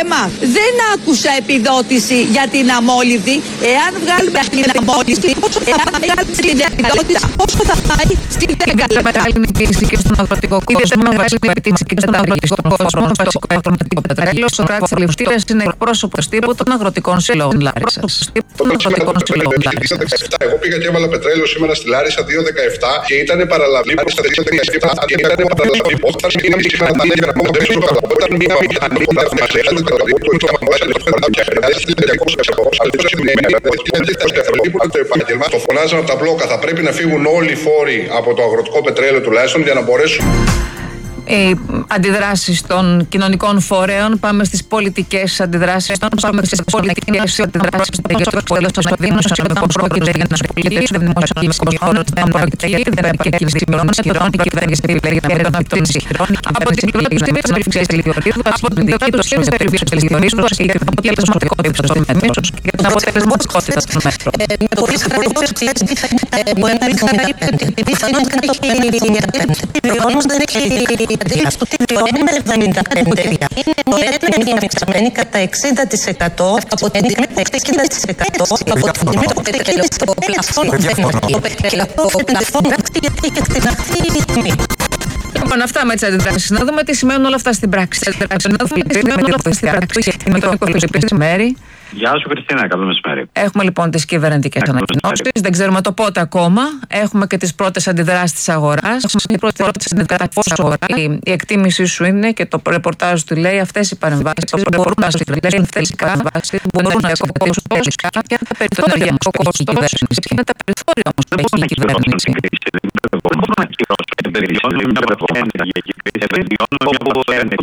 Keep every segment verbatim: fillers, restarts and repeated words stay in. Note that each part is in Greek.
ΕΜΑ. Δεν άκουσα επιδότηση για την αμόλυβδη. Εάν βγάλουμε την αμόλυβδη, εάν βγάλουμε την επιδότηση, πόσο θα πάει στην μεγάλη μεγάλη πίεση και στον αγροτικό κόσμο, με βάση την επιτήρηση και στον αγροτικό κόσμο, στο βασικό αγροτικό πετρέλαιο. Ο Κράτης Αλευτήρας είναι εκπρόσωπος τύπου των αγροτικών συλλόγων Λάρισσας. Των αγροτικών συλλόγων Λάρισσας. Εγώ πήγα και έβαλα πετρέλαιο σήμερα στη Λάρισα δύο δεκαεπτά και ήταν παραλαβή στα δύο δεκαεπτά και ήταν παραλαβή. Όταν πήγαμε και ξαναδεί ακόμα δεν σου καταλαβαίνω. Όταν μία μηχανή που θα μας χρειάζεται το αγροτικό του και χρειάζεται διακόσια ευρώ. Το επάγγελμα το φωνάζαν από τα μπλόκα. Θα πρέπει να φύγουν όλοι οι φόροι από το αγροτικό πετρέλαιο τουλάχιστον για να μπορέσουν. Οι αντιδράσεις των κοινωνικών φορέων. Πάμε στις πολιτικές αντιδράσεις. Πάμε στις πολιτικές αντιδράσεις. Δεν πρόκειται για να ασχοληθεί. Δεν δημοσιογραφικός χώρος. Δεν πρόκειται για την κυβέρνηση πληρώνει. Η κυβέρνηση επιλέγει να μην αναπτύξει. Από την πλευρά της κυβέρνησης της Λιωρίδου, από την πλευρά της κυβέρνησης της Λιωρίδου, για την αποτελεσματικότητα των μέτρων και την αποτελεσματικότητα των μέτρων. Μπορεί να αυτό τι πληρώνουμε εβδομήντα πέντε. Είναι αυξημένη κατά εξήντα τοις εκατό από την τιμή του εξήντα τοις εκατό από την τιμή του πετρελαίου στο πλαφόν. Το πλαφόν γιατί είχε στην αυτή η τιμή. Λοιπόν, αυτά με τις αντιδράσεις. Να δούμε τι σημαίνουν όλα αυτά στην πράξη. Να δούμε τι σημαίνουν όλα αυτά στην πράξη. Με το μεσημέρι. Γεια σου, Χριστίνα, καλό μεσημέρι. Έχουμε λοιπόν τις κυβερνητικές ανακοινώσεις. Δεν ξέρουμε το πότε ακόμα. Έχουμε και τις πρώτες αντιδράσεις της αγοράς. Οι πρώτες αντιδράσεις της αγοράς. Η εκτίμησή σου είναι και το ρεπορτάζ του λέει αυτές οι παρεμβάσεις μπορούν να συλλέγουν αυτές οι παρεμβάσεις μπορούν να σκοποτήσουν όλους κάποια το ενεργειακό κόστος της κυβέρνησης. Είναι τα περιθώρια όμως που έχει η κυβέρνηση. Μπορούν να κυρώσουν και περιβιώνουν μια ενεργειακή κρίση όπου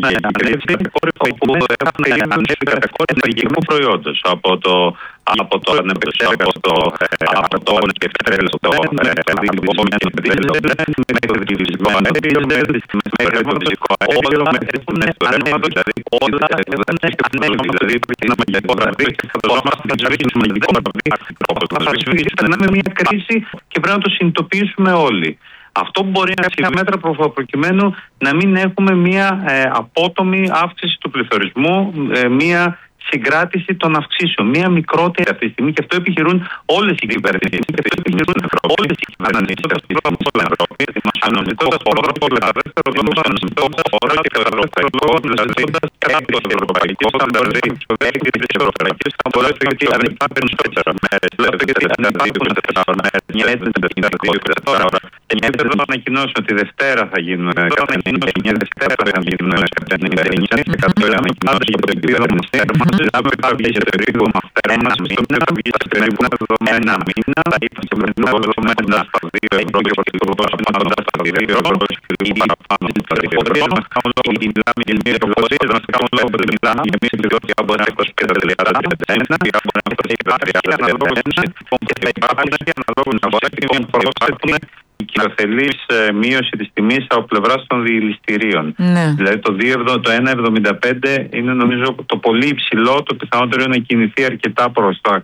έχουν κακό ενεργειακό προϊόντος από το από το ανεπιστρέφω από το από το πετρέλαιο το μια δίζελ μέχρι τη φυσικό αέριο μέχρι το φυσικό αέριο μέχρι το νεφτό δηλαδή όλα δηλαδή να μεγαλύτερη χρειαζόμαστε να ζήσουμε μεγαλύτερο θα είναι μια κρίση και πρέπει να το συνειδητοποιήσουμε όλοι. Αυτό μπορεί να είναι μέτρα προκειμένου να μην έχουμε μια ε, απότομη αύξηση του πληθωρισμού, ε, μια συγκράτηση των αυξήσεων, μια μικρότερη αυτή τη στιγμή και αυτό επιχειρούν όλες οι κυβερνήσεις. Όλες οι κυβερνήσεις στην Ευρώπη, αναζητώντας χώρο και κατά δεύτερο λόγο αναζητώντας χώρο και κατά δεύτερο λόγο αναζητώντας κράτος ευρωπαϊκός, δηλαδή έγκριση της ευρωπαϊκής, θα μπορέσουν και αν υπάρχουν τέσσερα μέρες, δηλαδή αν υπάρχουν τέσσερα μέρες, μια ένταση δύο τέσσερα ώρα. Και μια ένταση ανακοινώσουν ότι Δευτέρα θα γίνουν μια Δευτέρα θα γίνουν ενενήντα εννιά τοις εκατό ανακοινώσεις από την κυβέρνηση. Ζητάμε θα βγει σε περίπου ένα μήνα, θα βγει σε περίπου ένα μήνα, θα είπαν και μετά ολοκληρωμένα στα δύο ευρώ και παραπάνω στα δύο ευρώ ή παραπάνω στα δύο ευρώ. Ή μιλάμε για μια προποσία, να σε κάνουν λόγο ότι μιλάμε για μια επιδότηση που μπορεί να είκοσι πέντε τριάντα ένα, ή μπορεί να είκοσι πέντε τριάντα ένα, και θα υπάρχει και αναλόγω να προσθέτουμε η κυριοθελής μείωση της τιμής από πλευράς των διελιστηρίων. Ναι. Δηλαδή το, το ένα κόμμα εβδομήντα πέντε είναι νομίζω το πολύ υψηλό, το πιθανότερο είναι να κινηθεί αρκετά προς τα